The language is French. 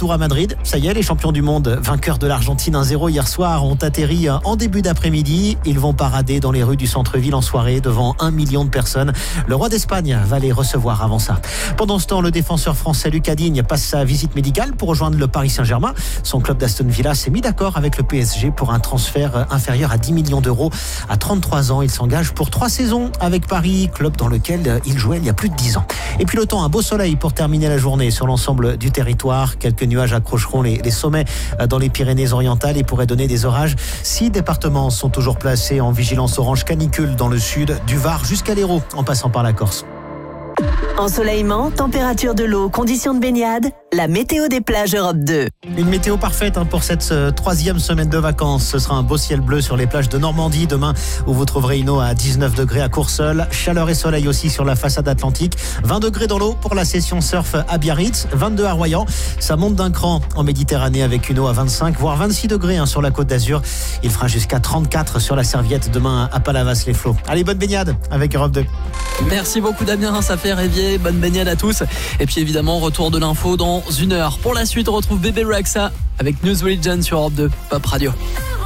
retour à Madrid. Ça y est, les champions du monde, vainqueurs de l'Argentine 1-0 hier soir, ont atterri en début d'après-midi. Ils vont parader dans les rues du centre-ville en soirée devant 1 million de personnes. Le roi d'Espagne va les recevoir avant ça. Pendant ce temps, le défenseur français Lucas Digne passe sa visite médicale pour rejoindre le Paris Saint-Germain. Son club d'Aston Villa s'est mis d'accord avec le PSG pour un transfert inférieur à 10 millions d'euros. À 33 ans, il s'engage pour 3 saisons avec Paris, club dans lequel il jouait il y a plus de 10 ans. Et puis le temps, un beau soleil pour terminer la journée sur l'ensemble du territoire. Quelques nuages accrocheront les sommets dans les Pyrénées-Orientales et pourraient donner des orages. 6 départements sont toujours placés en vigilance orange canicule dans le sud, du Var jusqu'à l'Hérault, en passant par la Corse. Ensoleillement, température de l'eau, conditions de baignade, la météo des plages Europe 2. Une météo parfaite pour cette 3e semaine de vacances. Ce sera un beau ciel bleu sur les plages de Normandie demain, où vous trouverez une eau à 19 degrés à Courseulles. Chaleur et soleil aussi sur la façade atlantique. 20 degrés dans l'eau pour la session surf à Biarritz, 22 à Royan. Ça monte d'un cran en Méditerranée avec une eau à 25, voire 26 degrés sur la Côte d'Azur. Il fera jusqu'à 34 sur la Serviette demain à Palavas-les-Flots. Allez, bonne baignade avec Europe 2. Merci beaucoup Damien, ça fait rêver. Bonne baignade à tous. Et puis évidemment, retour de l'info dans 1 heure. Pour la suite, on retrouve Bébé Rexha avec News Religion sur Europe 2 Pop Radio.